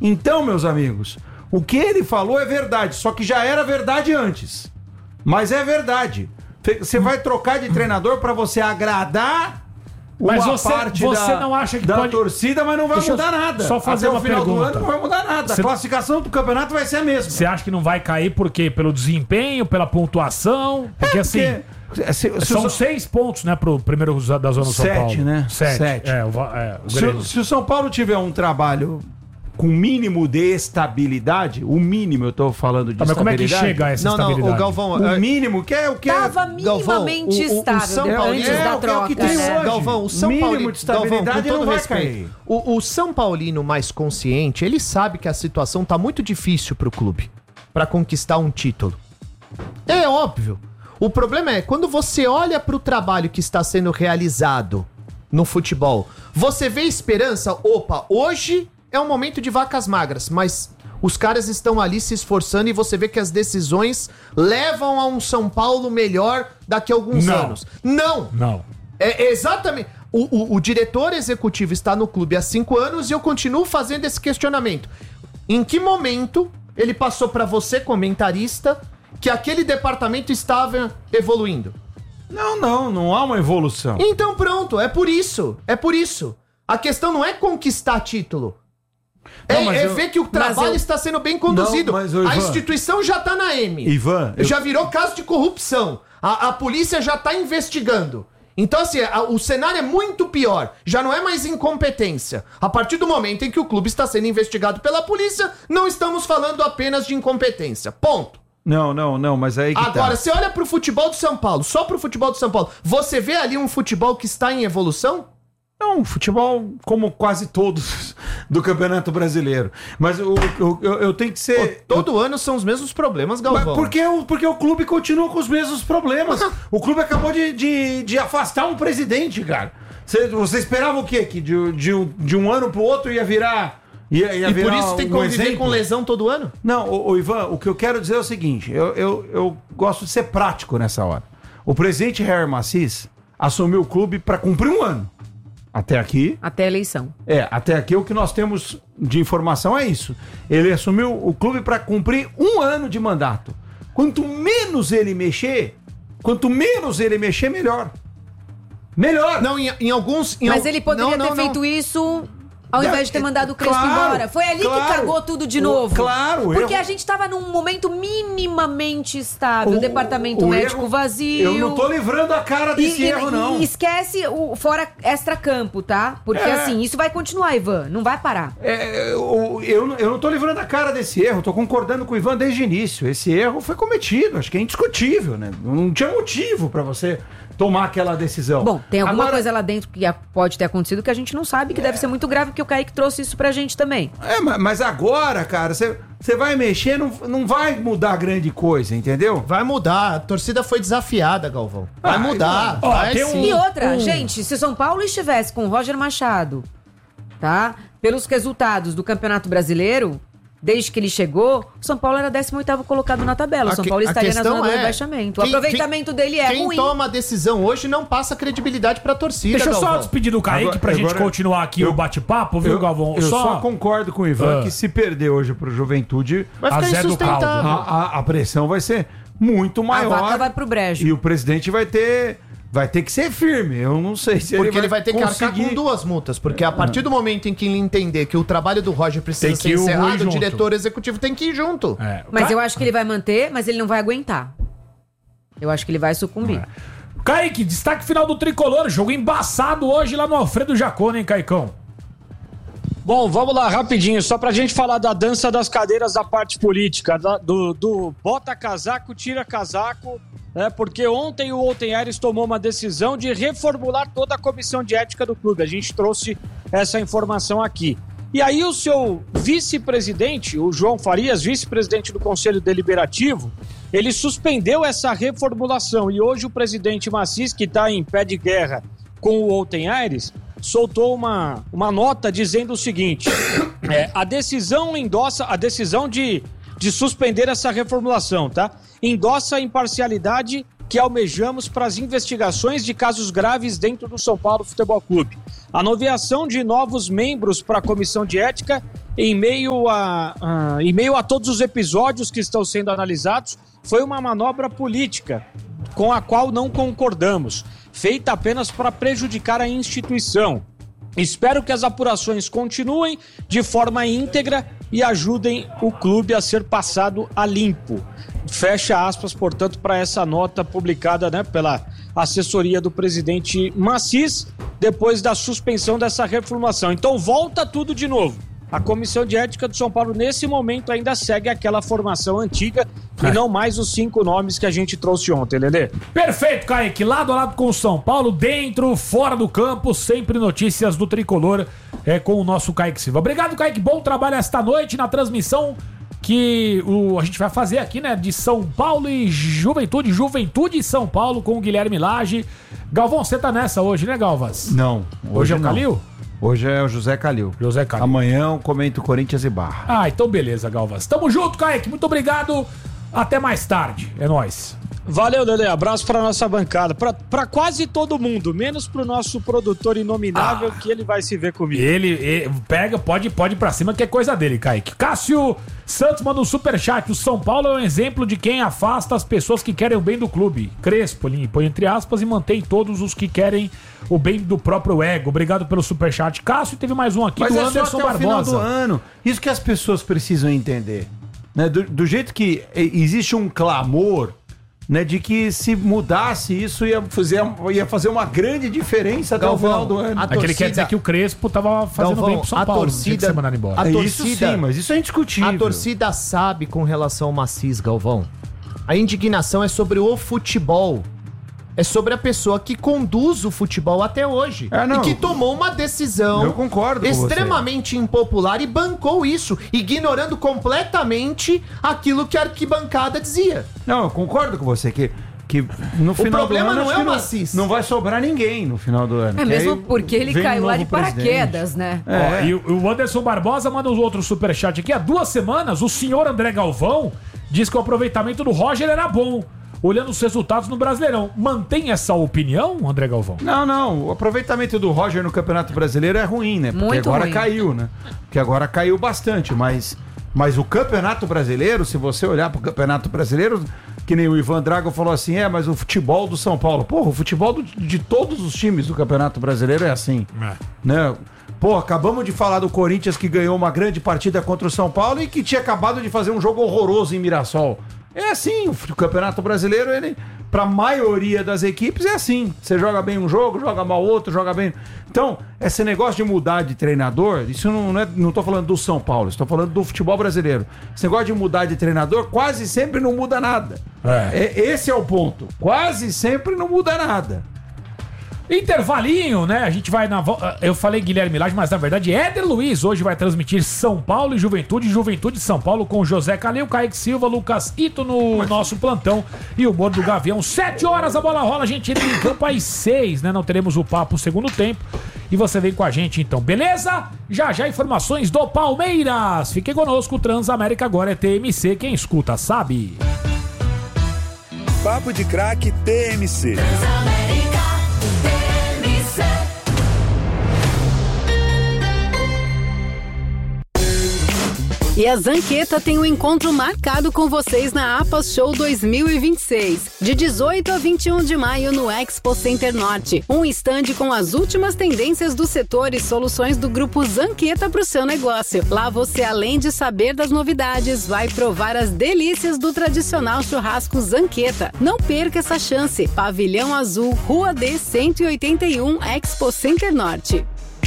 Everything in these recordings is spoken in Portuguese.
Então, meus amigos, o que ele falou é verdade, só que já era verdade antes. Mas é verdade. Você vai trocar de treinador para você agradar mas uma você parte não acha que da torcida, mas não vai mudar nada. Só fazer Até uma o final pergunta. do ano não vai mudar nada. A classificação do campeonato vai ser a mesma. Você acha que não vai cair por quê? Pelo desempenho, pela pontuação? Porque assim... São 6 pontos, né, pro primeiro da zona do São Paulo. 7, né? 7. Se o São Paulo tiver um trabalho com mínimo de estabilidade, o mínimo, eu tô falando de mas como é que estabilidade. chega a essa estabilidade? Não, o Galvão... O mínimo, que é o que Tava minimamente estável São Paulo, antes da troca, que tem né? hoje. Galvão, o São Mínimo Paulino, de estabilidade Galvão, com todo não vai respeito, cair. o São Paulino mais consciente, ele sabe que a situação tá muito difícil pro clube pra conquistar um título. É óbvio. O problema é, quando você olha pro trabalho que está sendo realizado no futebol, você vê esperança, opa, hoje é um momento de vacas magras, mas os caras estão ali se esforçando e você vê que as decisões levam a um São Paulo melhor daqui a alguns anos. Não. É exatamente... O diretor executivo está no clube há 5 anos e eu continuo fazendo esse questionamento. Em que momento ele passou para você, comentarista, que aquele departamento estava evoluindo? Não há uma evolução. Então pronto, é por isso. A questão não é conquistar título. Ver que o trabalho está sendo bem conduzido. A instituição já tá na M. Ivan... Já virou caso de corrupção. A polícia já tá investigando. Então, assim, o cenário é muito pior. Já não é mais incompetência. A partir do momento em que o clube está sendo investigado pela polícia, não estamos falando apenas de incompetência. Ponto. Não, mas aí que Agora, você olha pro futebol do São Paulo, só pro futebol do São Paulo, você vê ali um futebol que está em evolução? Não, futebol como quase todos do Campeonato Brasileiro. Mas eu tenho que ser... Todo ano são os mesmos problemas, Galvão. Mas porque o clube continua com os mesmos problemas. O clube acabou de afastar um presidente, cara. Você esperava o quê? Que de um ano pro outro ia virar... E por isso tem que conviver com lesão todo ano? Não, Ivan, o que eu quero dizer é o seguinte, eu gosto de ser prático nessa hora. O presidente Jair Massis assumiu o clube para cumprir um ano. Até aqui... Até a eleição. Até aqui o que nós temos de informação é isso. Ele assumiu o clube para cumprir um ano de mandato. Quanto menos ele mexer, melhor. Melhor! Não, em alguns... Mas ele poderia ter feito isso... Ao invés de ter mandado o Crespo embora. Foi ali que cagou tudo de novo. Porque a gente tava num momento minimamente estável. O departamento médico vazio. Eu não tô livrando a cara desse erro, não. E esquece o fora extra-campo, tá? Porque assim, isso vai continuar, Ivan. Não vai parar. Eu não tô livrando a cara desse erro. Tô concordando com o Ivan desde o início. Esse erro foi cometido. Acho que é indiscutível, né? Não tinha motivo pra você tomar aquela decisão. Bom, tem alguma coisa lá dentro que pode ter acontecido que a gente não sabe, que deve ser muito grave, porque o Kaique trouxe isso pra gente também. Mas agora, cara, você vai mexer, não vai mudar grande coisa, entendeu? Vai mudar. A torcida foi desafiada, Galvão. Vai mudar. Sim. E outra, gente, se o São Paulo estivesse com o Roger Machado, tá? Pelos resultados do Campeonato Brasileiro... Desde que ele chegou, o São Paulo era 18º colocado na tabela. O São Paulo estaria na zona do rebaixamento. O aproveitamento dele é ruim. Quem toma a decisão hoje não passa credibilidade pra torcida, Deixa eu Galvão. só despedir do Kaique pra gente continuar aqui o bate-papo, viu, Galvão? Eu só concordo com o Ivan que se perder hoje pro Juventude, vai ficar insustentável. A pressão vai ser muito maior. A vaca vai pro brejo. E o presidente vai ter que ser firme. Eu não sei se ele vai ter que arcar com 2 multas. Porque a partir do momento em que ele entender que o trabalho do Roger precisa ser encerrado, o diretor executivo tem que ir junto. Mas eu acho que ele vai manter, mas ele não vai aguentar. Eu acho que ele vai sucumbir. Kaique, destaque final do Tricolor. Jogo embaçado hoje lá no Alfredo Jaconi, hein, Caicão? Bom, vamos lá, rapidinho, só pra gente falar da dança das cadeiras da parte política, do bota casaco, tira casaco, né, porque ontem o Outen Aires tomou uma decisão de reformular toda a comissão de ética do clube. A gente trouxe essa informação aqui. E aí o seu vice-presidente, o João Farias, vice-presidente do Conselho Deliberativo, ele suspendeu essa reformulação. E hoje o presidente Massis, que está em pé de guerra com o Outen Aires, soltou uma nota dizendo o seguinte: a decisão de suspender essa reformulação, tá? Endossa a imparcialidade que almejamos para as investigações de casos graves dentro do São Paulo Futebol Clube. A nomeação de novos membros para a comissão de ética em meio a todos os episódios que estão sendo analisados, foi uma manobra política com a qual não concordamos, feita apenas para prejudicar a instituição. Espero que as apurações continuem de forma íntegra e ajudem o clube a ser passado a limpo. Fecha aspas, portanto, para essa nota publicada, né, pela assessoria do presidente Massis, depois da suspensão dessa reformulação. Então volta tudo de novo. A Comissão de Ética do São Paulo, nesse momento, ainda segue aquela formação antiga e não mais os 5 nomes que a gente trouxe ontem, Lelê. Perfeito, Kaique. Lado a lado com o São Paulo, dentro, fora do campo, sempre notícias do Tricolor com o nosso Kaique Silva. Obrigado, Kaique. Bom trabalho esta noite na transmissão que a gente vai fazer aqui, né, de São Paulo e Juventude e São Paulo com o Guilherme Lage. Galvão, você tá nessa hoje, né, Galvas? Não. Hoje é o Calil? Hoje é o José Calil. Amanhã eu comento Corinthians e Barra. Ah, então beleza, Galvas. Tamo junto, Kaique. Muito obrigado. Até mais tarde. É nóis. Valeu, Lelê. Abraço pra nossa bancada. Pra quase todo mundo, menos pro nosso produtor inominável, que ele vai se ver comigo. Ele pega, pode ir pra cima, que é coisa dele, Kaique. Cássio Santos manda um superchat. O São Paulo é um exemplo de quem afasta as pessoas que querem o bem do clube. Crespo, põe entre aspas, e mantém todos os que querem o bem do próprio ego. Obrigado pelo superchat. Cássio, teve mais um aqui. Mas do é Anderson só até o final Barbosa. do ano. Isso que as pessoas precisam entender. Né? Do jeito que existe um clamor, né, de que se mudasse isso ia fazer uma grande diferença até o final do ano. Aquele quer dizer que o Crespo tava fazendo bem pro São Paulo. Torcida, ser mandado embora. Isso sim, mas isso é indiscutível. A torcida sabe com relação ao Massis, Galvão. A indignação é sobre o futebol. É sobre a pessoa que conduz o futebol até hoje. E que tomou uma decisão, eu concordo, extremamente impopular e bancou isso, ignorando completamente aquilo que a arquibancada dizia. Não, eu concordo com você que no final do ano... O problema não é o Massis. Não vai sobrar ninguém no final do ano. É mesmo porque ele caiu lá de paraquedas, né? Ó, e o Anderson Barbosa manda um outro superchat aqui. Há 2 semanas, o senhor André Galvão diz que o aproveitamento do Roger era bom, olhando os resultados no Brasileirão. Mantém essa opinião, André Galvão? Não. O aproveitamento do Roger no Campeonato Brasileiro é ruim, né? Porque muito agora ruim. caiu, né? Porque agora caiu bastante, mas o Campeonato Brasileiro, se você olhar pro Campeonato Brasileiro, que nem o Ivan Drago falou assim, mas o futebol do São Paulo. Porra, o futebol de todos os times do Campeonato Brasileiro é assim. Né? Pô, acabamos de falar do Corinthians que ganhou uma grande partida contra o São Paulo e que tinha acabado de fazer um jogo horroroso em Mirassol. É assim, o Campeonato Brasileiro, ele, pra maioria das equipes, é assim. Você joga bem um jogo, joga mal outro, joga bem... Então, esse negócio de mudar de treinador, isso não tô falando do São Paulo, estou falando do futebol brasileiro. Esse negócio de mudar de treinador quase sempre não muda nada. Esse é o ponto. Quase sempre não muda nada. Intervalinho, né? A gente vai na... Eu falei Guilherme Lage, mas na verdade Éder Luiz hoje vai transmitir São Paulo e Juventude e São Paulo com José Calil, Kaique Silva, Lucas Ito no nosso plantão e o Bordo do Gavião. 7 horas a bola rola, a gente entra em campo às 6, né? Não teremos o papo segundo tempo e você vem com a gente então, beleza? Já informações do Palmeiras. Fique conosco, Transamérica agora é TMC, quem escuta sabe. Papo de craque TMC. E a Zanqueta tem um encontro marcado com vocês na APAS Show 2026, de 18 a 21 de maio no Expo Center Norte. Um estande com as últimas tendências do setor e soluções do grupo Zanqueta para o seu negócio. Lá você, além de saber das novidades, vai provar as delícias do tradicional churrasco Zanqueta. Não perca essa chance. Pavilhão Azul, Rua D 181, Expo Center Norte.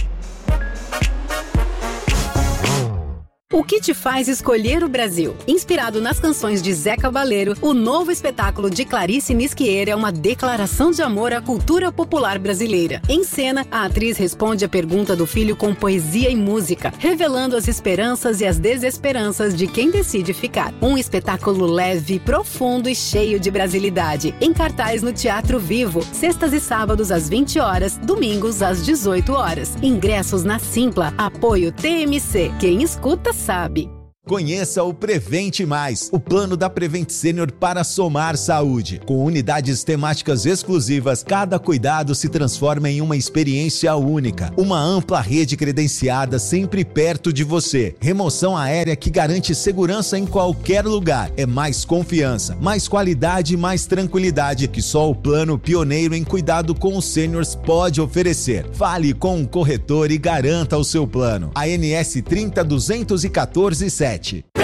O que te faz escolher o Brasil? Inspirado nas canções de Zé Cabaleiro, o novo espetáculo de Clarice Nisquier é uma declaração de amor à cultura popular brasileira. Em cena, a atriz responde a pergunta do filho com poesia e música, revelando as esperanças e as desesperanças de quem decide ficar. Um espetáculo leve, profundo e cheio de brasilidade. Em cartaz no Teatro Vivo, sextas e sábados às 20 horas, domingos às 18 horas. Ingressos na Simpla. Apoio TMC. Quem escuta sabe. Conheça o Prevente Mais, o plano da Prevent Senior para somar saúde. Com unidades temáticas exclusivas, cada cuidado se transforma em uma experiência única. Uma ampla rede credenciada sempre perto de você. Remoção aérea que garante segurança em qualquer lugar. É mais confiança, mais qualidade e mais tranquilidade que só o plano pioneiro em cuidado com os sêniors pode oferecer. Fale com um corretor e garanta o seu plano. ANS 302147.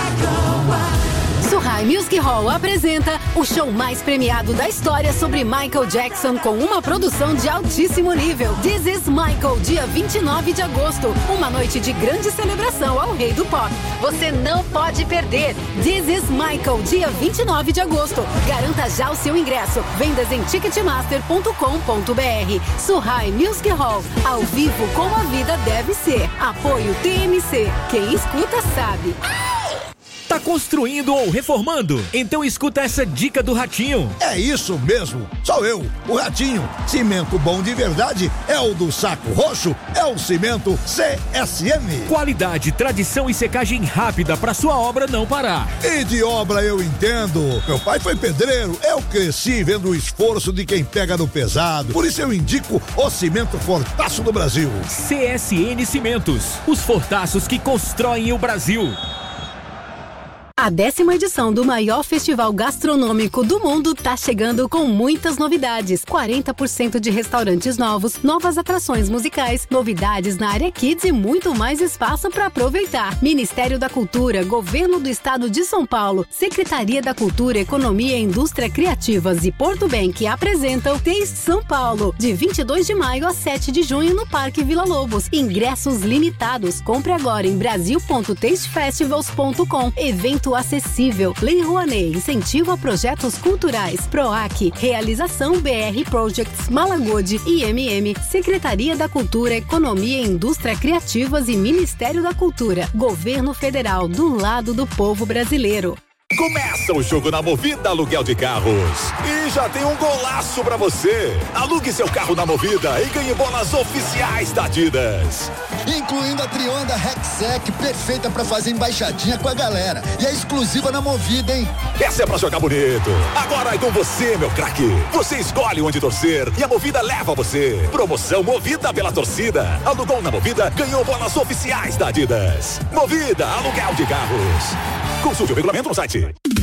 Surrai Music Hall apresenta o show mais premiado da história sobre Michael Jackson com uma produção de altíssimo nível. This is Michael, dia 29 de agosto. Uma noite de grande celebração ao rei do pop. Você não pode perder. This is Michael, dia 29 de agosto. Garanta já o seu ingresso. Vendas em ticketmaster.com.br. Surrai Music Hall, ao vivo como a vida deve ser. Apoio TMC. Quem escuta sabe. Tá construindo ou reformando? Então escuta essa dica do Ratinho. É isso mesmo, sou eu, o Ratinho. Cimento bom de verdade é o do Saco Roxo, é o cimento CSM. Qualidade, tradição e secagem rápida pra sua obra não parar. E de obra eu entendo. Meu pai foi pedreiro, eu cresci vendo o esforço de quem pega no pesado. Por isso eu indico o cimento Fortaço do Brasil. CSN Cimentos, os fortaços que constroem o Brasil. A 10ª edição do maior festival gastronômico do mundo tá chegando com muitas novidades. 40% de restaurantes novos, novas atrações musicais, novidades na área Kids e muito mais espaço para aproveitar. Ministério da Cultura, Governo do Estado de São Paulo, Secretaria da Cultura, Economia e Indústria Criativas e Porto Bank apresentam Taste São Paulo, de 22 de maio a 7 de junho no Parque Vila Lobos. Ingressos limitados. Compre agora em brasil.tastefestivals.com. Evento acessível. Lei Rouanet, incentivo a projetos culturais. PROAC, realização BR Projects, Malagode, IMM, Secretaria da Cultura, Economia e Indústria Criativas e Ministério da Cultura. Governo Federal, do lado do povo brasileiro. Começa o jogo na Movida Aluguel de Carros. E já tem um golaço pra você. Alugue seu carro na Movida e ganhe bolas oficiais da Adidas. Incluindo a Trionda Rexec, perfeita pra fazer embaixadinha com a galera. E é exclusiva na Movida, hein? Essa é pra jogar bonito. Agora é com você, meu craque. Você escolhe onde torcer e a Movida leva você. Promoção Movida pela torcida. Alugou na Movida, ganhou bolas oficiais da Adidas. Movida Aluguel de Carros. Consulte o regulamento no site.